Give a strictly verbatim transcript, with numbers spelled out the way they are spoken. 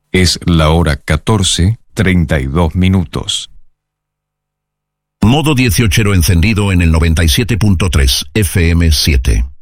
Es la hora catorce, treinta y dos minutos. Modo dieciochero encendido en el noventa y siete punto tres F M siete.